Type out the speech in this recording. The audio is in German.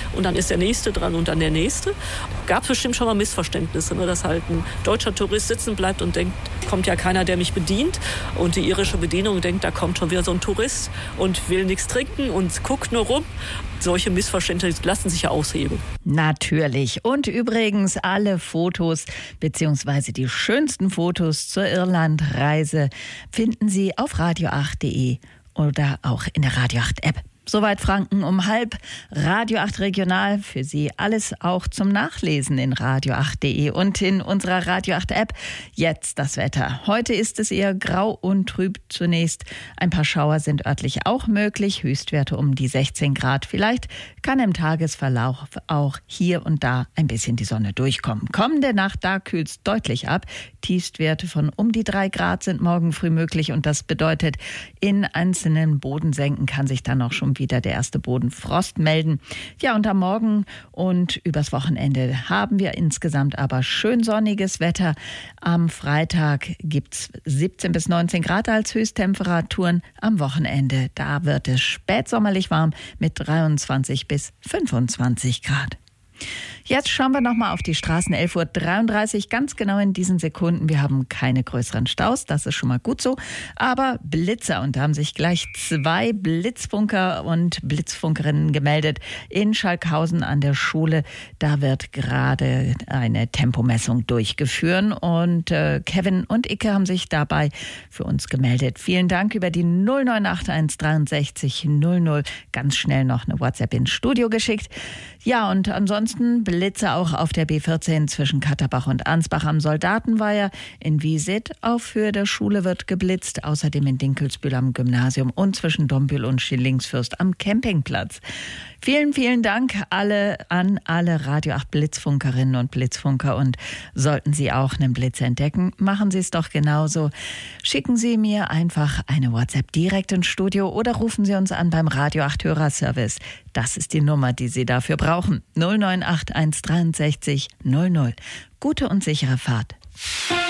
und dann ist der Nächste dran und dann der Nächste. Gab es bestimmt schon mal Missverständnisse, ne, dass halt ein deutscher Tourist sitzen bleibt und denkt, kommt ja keiner, der mich bedient. Und die irische Bedienung denkt, da kommt schon wieder so ein Tourist und will nichts trinken und guckt nur rum. Solche Missverständnisse lassen sich ja aushebeln. Natürlich. Und übrigens alle Fotos bzw. die schönsten Fotos zur Irlandreise finden Sie auf radio8.de oder auch in der Radio 8 App. Soweit Franken um 12:30. Radio 8 Regional für Sie alles auch zum Nachlesen in radio8.de und in unserer Radio 8 App. Jetzt das Wetter. Heute ist es eher grau und trüb zunächst. Ein paar Schauer sind örtlich auch möglich. Höchstwerte um die 16 Grad. Vielleicht kann im Tagesverlauf auch hier und da ein bisschen die Sonne durchkommen. Kommende Nacht, da kühlt es deutlich ab. Tiefstwerte von um die 3 Grad sind morgen früh möglich und das bedeutet, in einzelnen Bodensenken kann sich dann auch schon wieder der erste Bodenfrost melden. Ja, und am Morgen und übers Wochenende haben wir insgesamt aber schön sonniges Wetter. Am Freitag gibt es 17 bis 19 Grad als Höchsttemperaturen. Am Wochenende, da wird es spätsommerlich warm mit 23 bis 25 Grad. Jetzt schauen wir nochmal auf die Straßen. 11:33 Uhr, ganz genau in diesen Sekunden. Wir haben keine größeren Staus, das ist schon mal gut so. Aber Blitzer, und da haben sich gleich 2 Blitzfunker und Blitzfunkerinnen gemeldet in Schalkhausen an der Schule. Da wird gerade eine Tempomessung durchgeführt und Kevin und Icke haben sich dabei für uns gemeldet. Vielen Dank über die 098 63 00. Ganz schnell noch eine WhatsApp ins Studio geschickt. Ja, und ansonsten Blitze auch auf der B14 zwischen Katterbach und Ansbach am Soldatenweiher. In Wiesit auf Höhe der Schule wird geblitzt. Außerdem in Dinkelsbühl am Gymnasium und zwischen Dombühl und Schillingsfürst am Campingplatz. Vielen, vielen Dank an alle Radio 8 Blitzfunkerinnen und Blitzfunker. Und sollten Sie auch einen Blitz entdecken, machen Sie es doch genauso. Schicken Sie mir einfach eine WhatsApp direkt ins Studio oder rufen Sie uns an beim Radio 8 Hörerservice. Das ist die Nummer, die Sie dafür brauchen. 098 163 00. Gute und sichere Fahrt.